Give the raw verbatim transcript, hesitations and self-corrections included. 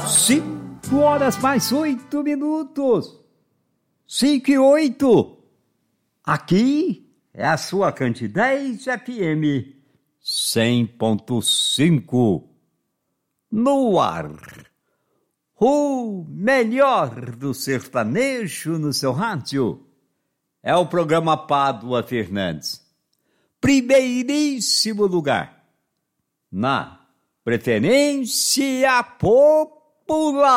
Cinco horas mais oito minutos. Cinco e oito. Aqui é a sua Cantidez F M cem ponto cinco. No ar. O melhor do sertanejo no seu rádio. É o programa Pádua Fernandes. Primeiríssimo lugar. Na preferência popular.